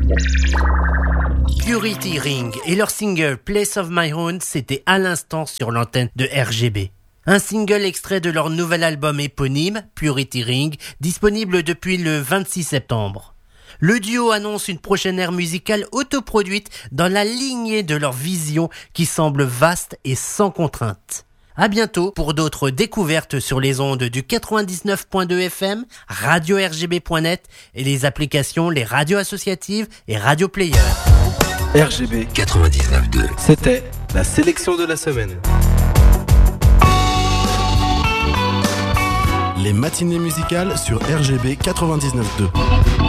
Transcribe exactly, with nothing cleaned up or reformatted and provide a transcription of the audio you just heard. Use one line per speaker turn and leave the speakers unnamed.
Purity Ring et leur single Place of My Own, c'était à l'instant sur l'antenne de R G B. Un single extrait de leur nouvel album éponyme, Purity Ring, disponible depuis le vingt-six septembre. Le duo annonce une prochaine ère musicale autoproduite dans la lignée de leur vision qui semble vaste et sans contrainte. À bientôt pour d'autres découvertes sur les ondes du quatre-vingt-dix-neuf point deux F M, radio R G B point net et les applications, les radios associatives et Radio Player.
R G B quatre-vingt-dix-neuf point deux. C'était la sélection de la semaine.
Les matinées musicales sur R G B quatre-vingt-dix-neuf point deux.